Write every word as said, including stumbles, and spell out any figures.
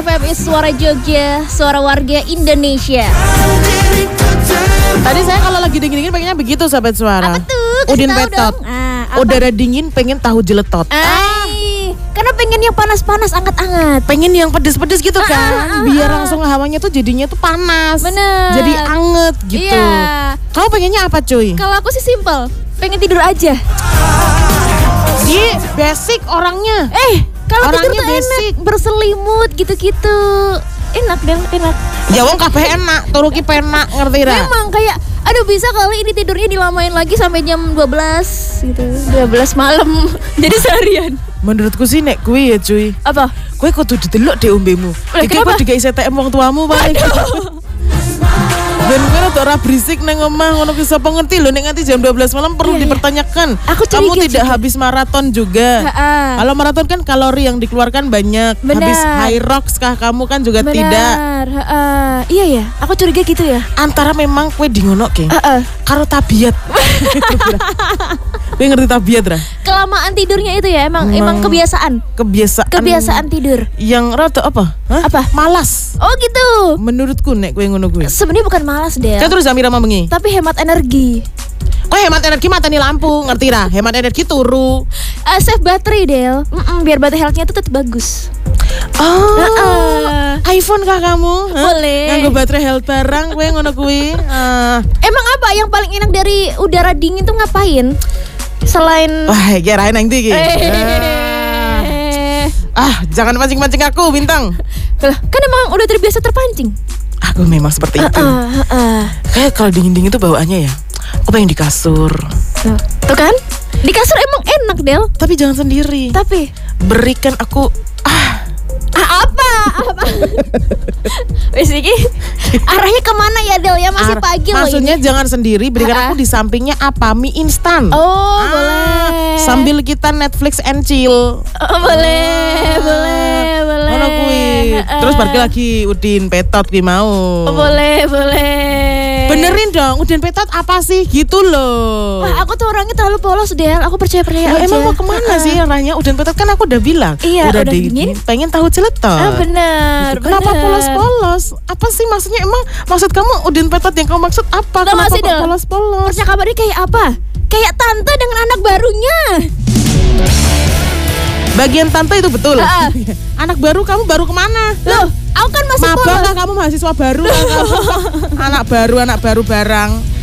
F M is Suara Jogja, suara warga Indonesia. Tadi saya kalau lagi dingin-dingin pengennya begitu sahabat suara. Apa tuh? Udin Kasih tahu petot. dong. Ah, apa? Udara dingin pengen tahu jeletot. Ay, karena pengen yang panas-panas, anget-anget. Pengen yang pedes-pedes gitu Ah, kan. ah, ah, Biar ah. langsung hawanya tuh jadinya tuh panas. Bener. Jadi anget gitu. Iya. Kamu pengennya apa cuy? Kalau aku sih simple, pengen tidur aja. Dia basic orangnya. Eh, kalau tidur Orangnya tuh enak, basic. berselimut gitu-gitu. Enak dan enak. Ya wong kabeh enak, turu ki penak ngerti ra? Memang kayak aduh bisa kali ini tidurnya dilamain lagi sampai jam dua belas gitu. dua belas malam. Jadi seharian. Menurutku sih nek kuwi ya cuy. Apa? Kowe kudu didelok deh ombemu. Lah, Iki kenapa? apa digawe C T M wong tuamu paling. Ben kowe rada ora berisik nang omah ngono ki sapa ngerti lho nek nganti jam dua belas malam perlu Iya, iya. dipertanyakan. Aku Kamu curiga tidak juga. habis maraton juga. Ha-ha. Kalau maraton kan kalori yang dikeluarkan banyak. Benar. Habis high rocks kah kamu kan juga Benar. tidak. Heeh. Iya ya, aku curiga gitu ya. Antara memang kowe di ngono ki. Heeh. Karo tabiat. Kowe ngerti tabiat ra? Kelamaan tidurnya itu ya emang emang, Emang kebiasaan. Kebiasaan. Kebiasaan tidur. Yang rada apa? Hah? Apa? Malas. Oh gitu. Menurutku nek kowe ngono kuwi. Sebenarnya bukan malas deh. Kan terus Zamira mau bengi. Tapi hemat energi. Kok hemat energi mateni lampu, ngerti ra? Hemat energi turu. Uh, save baterai Del. Mm-mm, biar baterai health-nya tuh tetap bagus. Oh. Heeh. iPhone kah kamu? Hah? Boleh. Nganggo baterai health barang kowe ngono kuwi. Ah. Emang apa yang paling enak dari udara dingin tuh ngapain? Selain Wah, kirain nang ndi iki. Eh. Ah, jangan mancing-mancing aku, Bintang. Lah, kan emang udah terbiasa terpancing. Aku memang seperti itu. Heeh, heeh. Kayak kalau dingin-dingin tuh bawaannya ya. Aku pengen di kasur. Tuh, tuh kan? Di kasur emang enak, Del. Tapi jangan sendiri. Tapi Berikan aku ah ah, apa? Apa? Wes iki arahnya kemana ya, Del? Ya masih ar- pagi loh Maksudnya ini. jangan sendiri, berikan Ah, ah. aku di sampingnya apa? Mie instan. Oh, Ah, boleh. Sambil kita Netflix and chill. Oh, boleh, boleh, boleh. Ngono kuwi. Heeh. Terus balik lagi Udin Petot ki mau. Oh, boleh, boleh. Benerin dong, Udin Petot apa sih? Gitu loh. Wah, aku tuh orangnya terlalu polos, Del. Aku percaya-percaya Lah, aja. emang mau kemana sih arahnya? Udin Petot kan aku udah bilang. Iya, udah, udah di- dingin. pengen tahu celetot. Ah, benar. Gitu. Kenapa benar. polos-polos? Apa sih maksudnya emang maksud kamu Udin Petot yang kamu maksud apa? Tau gak Kenapa sih, kok Del? polos-polos? Percakapannya kayak apa? Kayak tante dengan anak barunya. Bagian tante itu betul. Ah. Anak baru kamu baru kemana? Loh, aku kan masih Maba polos. kah kamu mahasiswa baru? Kah kamu? Anak baru, anak baru barang.